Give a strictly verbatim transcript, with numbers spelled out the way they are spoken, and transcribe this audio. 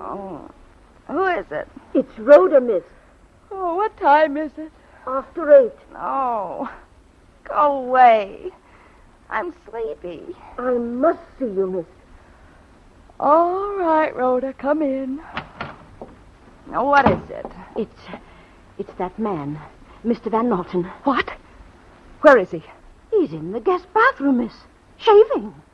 Oh. Who is it? It's Rhoda, miss. Oh, what time is it? After eight. Oh. Go away. I'm sleepy. I must see you, miss. All right, Rhoda, come in. Now, what is it? It's... It's that man, Mister Van Norton. What? Where is he? He's in the guest bathroom, miss. Shaving.